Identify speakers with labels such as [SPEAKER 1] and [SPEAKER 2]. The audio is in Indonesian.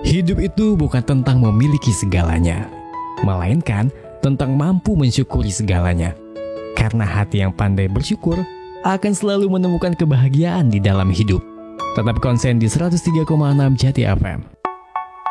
[SPEAKER 1] Hidup itu bukan tentang memiliki segalanya, melainkan tentang mampu mensyukuri segalanya. Karena hati yang pandai bersyukur akan selalu menemukan kebahagiaan di dalam hidup. Tetap konsen di 103,6 Jati FM.